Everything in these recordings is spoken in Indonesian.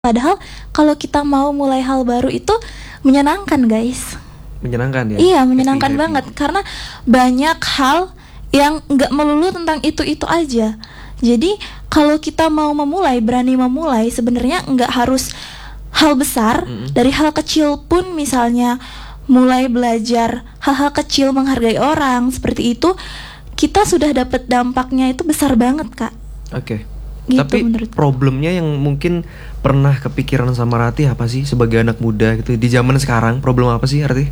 Padahal kalau kita mau mulai hal baru itu menyenangkan, guys. Menyenangkan ya? Iya, menyenangkan Happy. banget karena banyak hal yang nggak melulu tentang itu aja. Jadi kalau kita mau memulai, berani memulai, sebenarnya nggak harus hal besar. Dari hal kecil pun, misalnya mulai belajar hal-hal kecil, menghargai orang seperti itu, kita sudah dapat dampaknya itu besar banget, Kak. Oke. Gitu, Tapi menurut. problemnya yang mungkin pernah kepikiran sama Rati apa sih sebagai anak muda gitu di zaman sekarang? Problem apa sih, Rati?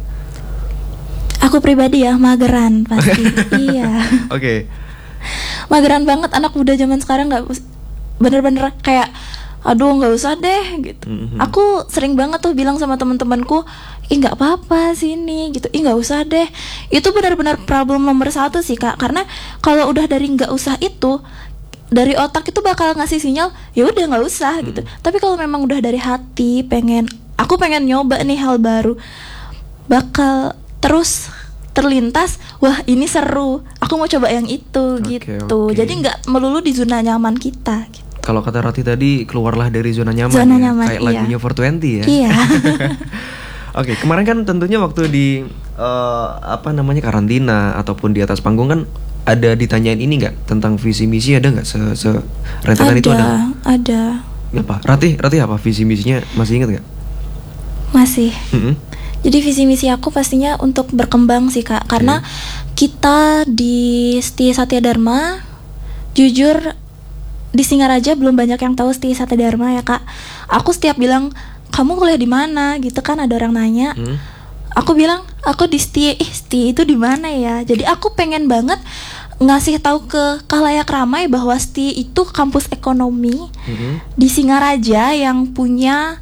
Aku pribadi ya, mageran pasti. Iya. Oke. Mageran banget anak muda zaman sekarang, nggak bener-bener kayak aduh nggak usah deh gitu. Aku sering banget tuh bilang sama teman-temanku, ih nggak apa-apa sini gitu, ih nggak usah deh. Itu benar-benar problem nomor 1 sih, Kak, karena kalau udah dari nggak usah itu, dari otak itu bakal ngasih sinyal ya udah nggak usah gitu. Tapi kalau memang udah dari hati, aku pengen nyoba nih hal baru, bakal terus terlintas, wah ini seru, aku mau coba yang itu gitu. Oke. Jadi nggak melulu di zona nyaman kita gitu. Kalau kata Rati tadi, keluarlah dari zona nyaman. Zona ya? nyaman, Kayak iya. lagunya 420 ya. Iya. Oke, kemarin kan tentunya waktu di karantina ataupun di atas panggung kan ada ditanyain ini nggak tentang visi misi, ada nggak rentetan itu ada? Ada. Apa? Rati apa visi misinya, masih ingat nggak? Masih. Jadi visi misi aku pastinya untuk berkembang sih, Kak. Karena kita di Setia Satya Dharma, jujur di Singaraja belum banyak yang tahu Setia Satya Dharma ya, Kak. Aku setiap bilang, kamu kuliah di mana? Gitu kan ada orang nanya. Aku bilang, aku di Setia. Setia itu di mana ya? Jadi aku pengen banget ngasih tahu ke khalayak ramai bahwa Setia itu kampus ekonomi di Singaraja yang punya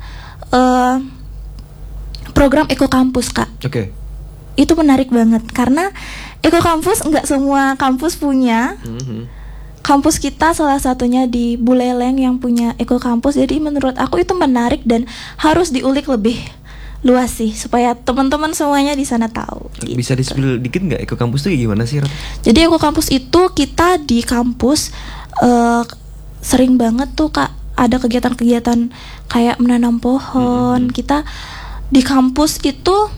program Eko Kampus, Kak. Oke. Itu menarik banget karena Eko Kampus nggak semua kampus punya. Kampus kita salah satunya di Buleleng yang punya Eko Kampus. Jadi menurut aku itu menarik dan harus diulik lebih luas sih supaya teman-teman semuanya di sana tahu. Bisa di-spill dikit nggak Eko Kampus itu gimana sih, Rat? Jadi Eko Kampus itu kita di kampus sering banget tuh, Kak, ada kegiatan-kegiatan kayak menanam pohon. Kita di kampus itu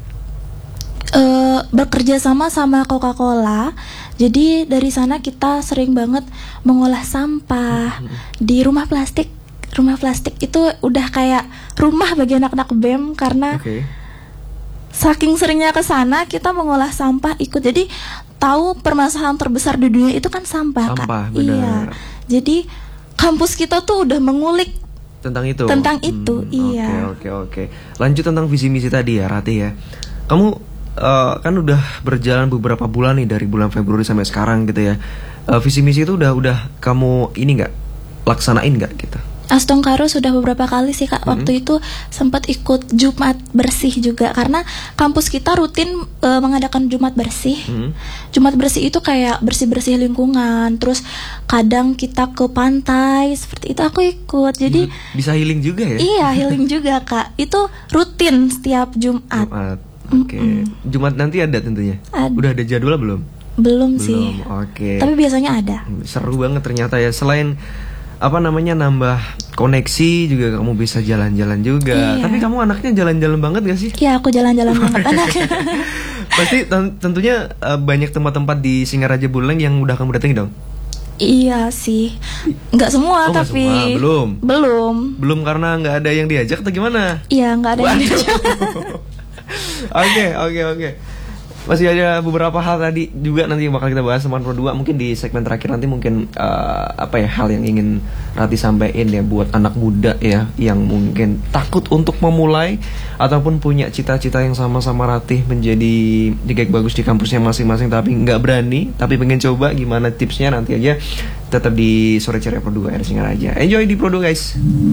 bekerja sama Coca-Cola. Jadi dari sana kita sering banget mengolah sampah di rumah plastik. Rumah plastik itu udah kayak rumah bagi anak-anak BEM karena saking seringnya ke sana kita mengolah sampah ikut. Jadi tahu permasalahan terbesar di dunia itu kan sampah, Kak. Benar. Iya. Jadi kampus kita tuh udah mengulik tentang itu. Iya. Oke. Lanjut tentang visi misi tadi ya, Rati ya. Kamu kan udah berjalan beberapa bulan nih, dari bulan Februari sampai sekarang gitu ya. Visi misi itu udah kamu ini nggak laksanain nggak gitu? Astongkaro sudah beberapa kali sih, Kak. Waktu itu sempat ikut Jumat bersih juga karena kampus kita rutin mengadakan Jumat bersih. Jumat bersih itu kayak bersih-bersih lingkungan. Terus kadang kita ke pantai seperti itu, aku ikut. Jadi bisa healing juga ya? Iya, healing juga, Kak. Itu rutin setiap Jumat. Oke. Jumat nanti ada tentunya. Udah ada jadwal belum? Belum sih. Oke. Tapi biasanya ada. Seru banget ternyata ya. Selain nambah koneksi juga, kamu bisa jalan-jalan juga. Iya. Tapi kamu anaknya jalan-jalan banget gak sih? Iya, aku jalan-jalan banget anaknya. Pasti tentunya banyak tempat-tempat di Singaraja Buleleng yang udah kamu datangi dong? Iya sih. Nggak semua, nggak tapi semua. Belum karena nggak ada yang diajak atau gimana? Iya, nggak ada yang diajak. Oke. Masih ada beberapa hal tadi juga nanti bakal kita bahas sama Pro 2. Mungkin di segmen terakhir nanti mungkin hal yang ingin Rati sampaikan ya buat anak muda ya yang mungkin takut untuk memulai ataupun punya cita-cita yang sama-sama Rati menjadi jaga bagus di kampusnya masing-masing tapi nggak berani, tapi pengen coba. Gimana tipsnya nanti aja tetap di Sore Ceria Pro 2 Singaraja. Enjoy di Pro 2, guys.